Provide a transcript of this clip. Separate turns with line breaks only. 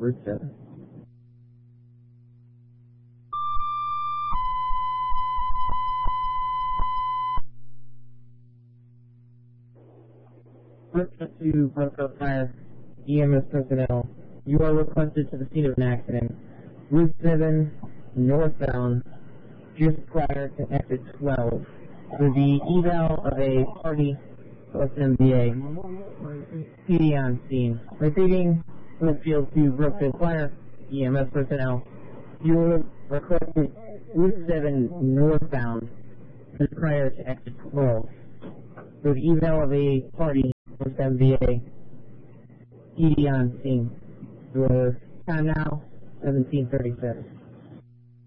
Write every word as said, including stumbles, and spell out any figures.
Route seven. Report to Brookfield Fire, E M S personnel. You are requested to the scene of an accident. Route seven, northbound, just prior to exit twelve, for the eval of a party plus M B A. P D on scene. Repeating, Brookfield to Brookfield Fire, E M S personnel. You are requested Route seven, northbound, just prior to exit twelve, for the eval of a party plus M B A. P D on scene. Your time now, seventeen thirty-seven.